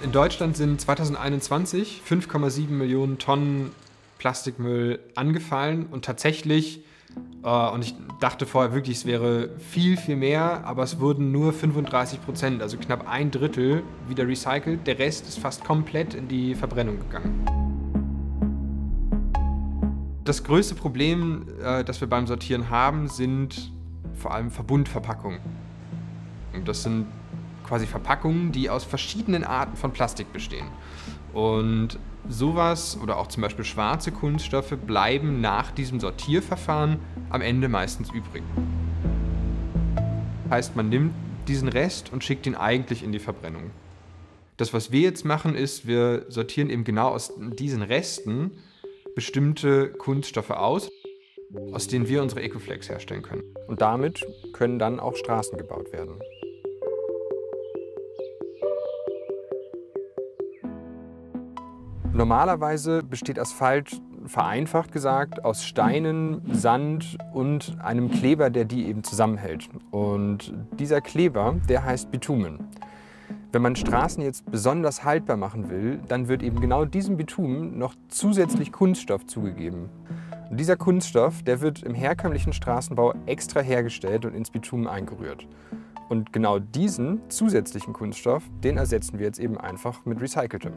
In Deutschland sind 2021 5,7 Millionen Tonnen Plastikmüll angefallen und tatsächlich, und ich dachte vorher wirklich, es wäre viel, viel mehr, aber es wurden nur 35%, also knapp ein Drittel, wieder recycelt. Der Rest ist fast komplett in die Verbrennung gegangen. Das größte Problem, das wir beim Sortieren haben, sind vor allem Verbundverpackungen. Und das sind quasi Verpackungen, die aus verschiedenen Arten von Plastik bestehen. Und sowas oder auch zum Beispiel schwarze Kunststoffe bleiben nach diesem Sortierverfahren am Ende meistens übrig. Das heißt, man nimmt diesen Rest und schickt ihn eigentlich in die Verbrennung. Das, was wir jetzt machen, ist, wir sortieren eben genau aus diesen Resten bestimmte Kunststoffe aus denen wir unsere Ecoflex herstellen können. Und damit können dann auch Straßen gebaut werden. Normalerweise besteht Asphalt, vereinfacht gesagt, aus Steinen, Sand und einem Kleber, der die eben zusammenhält. Und dieser Kleber, der heißt Bitumen. Wenn man Straßen jetzt besonders haltbar machen will, dann wird eben genau diesem Bitumen noch zusätzlich Kunststoff zugegeben. Und dieser Kunststoff, der wird im herkömmlichen Straßenbau extra hergestellt und ins Bitumen eingerührt. Und genau diesen zusätzlichen Kunststoff, den ersetzen wir jetzt eben einfach mit recyceltem.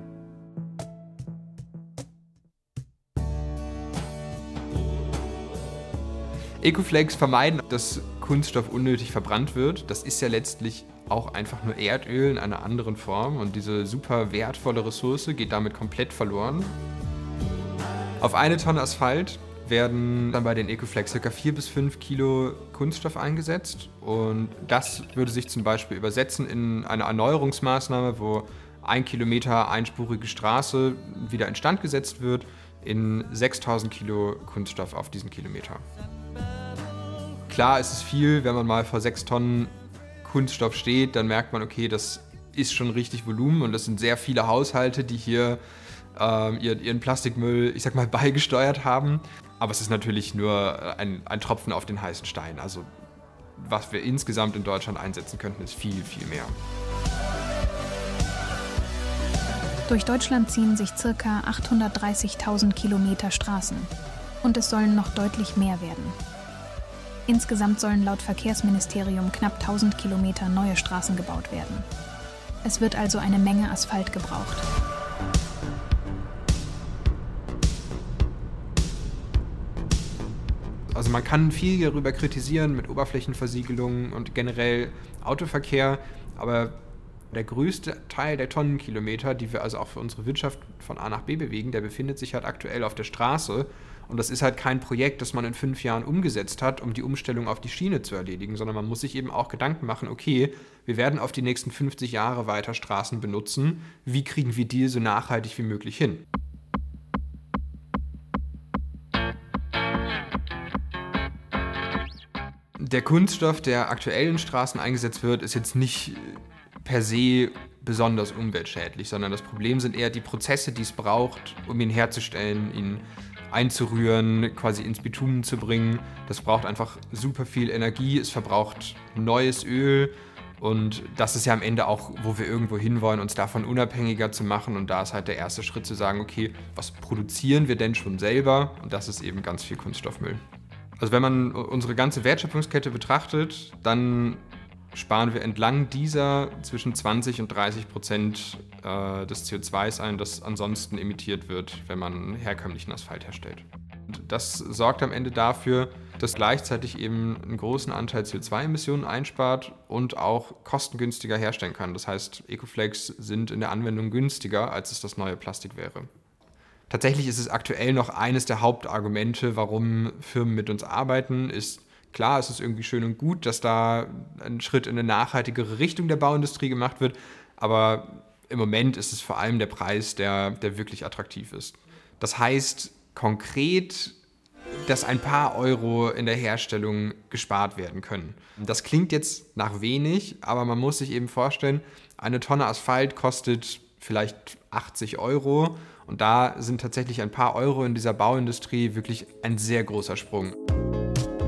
Ecoflex vermeiden, dass Kunststoff unnötig verbrannt wird. Das ist ja letztlich auch einfach nur Erdöl in einer anderen Form und diese super wertvolle Ressource geht damit komplett verloren. Auf eine Tonne Asphalt werden dann bei den Ecoflex ca. 4 bis 5 Kilo Kunststoff eingesetzt und das würde sich zum Beispiel übersetzen in eine Erneuerungsmaßnahme, wo 1 Kilometer einspurige Straße wieder instand gesetzt wird, in 6000 Kilo Kunststoff auf diesen Kilometer. Klar ist es viel, wenn man mal vor 6 Tonnen Kunststoff steht, dann merkt man, okay, das ist schon richtig Volumen und das sind sehr viele Haushalte, die hier ihren Plastikmüll, ich sag mal, beigesteuert haben. Aber es ist natürlich nur ein Tropfen auf den heißen Stein. Also was wir insgesamt in Deutschland einsetzen könnten, ist viel, viel mehr. Durch Deutschland ziehen sich ca. 830.000 Kilometer Straßen. Und es sollen noch deutlich mehr werden. Insgesamt sollen laut Verkehrsministerium knapp 1000 Kilometer neue Straßen gebaut werden. Es wird also eine Menge Asphalt gebraucht. Also man kann viel darüber kritisieren mit Oberflächenversiegelung und generell Autoverkehr, aber der größte Teil der Tonnenkilometer, die wir also auch für unsere Wirtschaft von A nach B bewegen, der befindet sich halt aktuell auf der Straße. Und das ist halt kein Projekt, das man in 5 Jahren umgesetzt hat, um die Umstellung auf die Schiene zu erledigen, sondern man muss sich eben auch Gedanken machen, okay, wir werden auf die nächsten 50 Jahre weiter Straßen benutzen. Wie kriegen wir die so nachhaltig wie möglich hin? Der Kunststoff, der aktuell in Straßen eingesetzt wird, ist jetzt nicht per se besonders umweltschädlich, sondern das Problem sind eher die Prozesse, die es braucht, um ihn herzustellen, ihn einzurühren, quasi ins Bitumen zu bringen. Das braucht einfach super viel Energie, es verbraucht neues Öl und das ist ja am Ende auch, wo wir irgendwo hinwollen, uns davon unabhängiger zu machen und da ist halt der erste Schritt zu sagen, okay, was produzieren wir denn schon selber? Und das ist eben ganz viel Kunststoffmüll. Also wenn man unsere ganze Wertschöpfungskette betrachtet, dann sparen wir entlang dieser zwischen 20% und 30% des CO2s ein, das ansonsten emittiert wird, wenn man herkömmlichen Asphalt herstellt. Und das sorgt am Ende dafür, dass gleichzeitig eben einen großen Anteil CO2-Emissionen einspart und auch kostengünstiger herstellen kann. Das heißt, Ecoflex sind in der Anwendung günstiger, als es das neue Plastik wäre. Tatsächlich ist es aktuell noch eines der Hauptargumente, warum Firmen mit uns arbeiten, ist, klar, es ist irgendwie schön und gut, dass da ein Schritt in eine nachhaltigere Richtung der Bauindustrie gemacht wird, aber im Moment ist es vor allem der Preis, der wirklich attraktiv ist. Das heißt konkret, dass ein paar Euro in der Herstellung gespart werden können. Das klingt jetzt nach wenig, aber man muss sich eben vorstellen, eine Tonne Asphalt kostet vielleicht 80 Euro und da sind tatsächlich ein paar Euro in dieser Bauindustrie wirklich ein sehr großer Sprung.